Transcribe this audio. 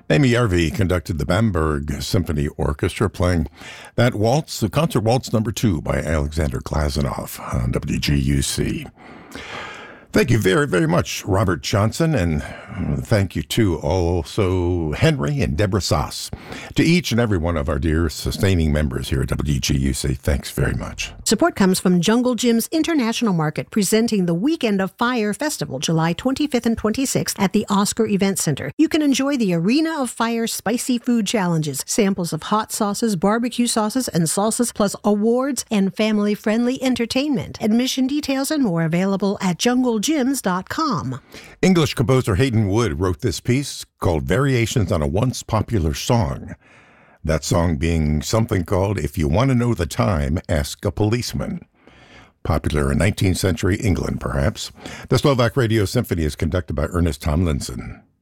Amy Yarvi conducted the Bamberg Symphony Orchestra playing that waltz, the Concert Waltz No. 2 by Alexander Glazunov on WGUC. Thank you very, very much, Robert Johnson, and thank you to also Henry and Deborah Sass. To each and every one of our dear sustaining members here at WGUC, thanks very much. Support comes from Jungle Jim's International Market, presenting the Weekend of Fire Festival, July 25th and 26th at the Oscar Event Center. You can enjoy the Arena of Fire spicy food challenges, samples of hot sauces, barbecue sauces, and salsas, plus awards and family-friendly entertainment. Admission details and more available at junglegyms.com. English composer Hayden Wood wrote this piece called Variations on a Once Popular Song. That song being something called If You Want to Know the Time, Ask a Policeman. Popular in 19th century England, perhaps. The Slovak Radio Symphony is conducted by Ernest Tomlinson.